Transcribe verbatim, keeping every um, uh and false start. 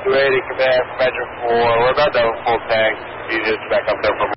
two eighty, command, Measure four. We're about to have a full tank. You just back up there for